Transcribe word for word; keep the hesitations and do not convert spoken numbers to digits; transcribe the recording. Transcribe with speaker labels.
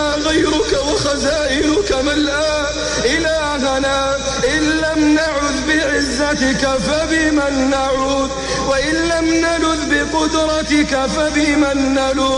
Speaker 1: لنا غيرك وخزائنك ملآ إلهنا. إن لم نعذ بعزتك فبمن نعوذ، وإن لم نلذ بقدرتك فبمن نلوذ.